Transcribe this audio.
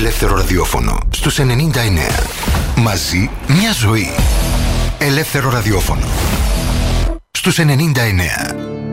ελεύθερο ραδιόφωνο στους 99. Μαζί μια ζωή. Ελεύθερο ραδιόφωνο στους 99.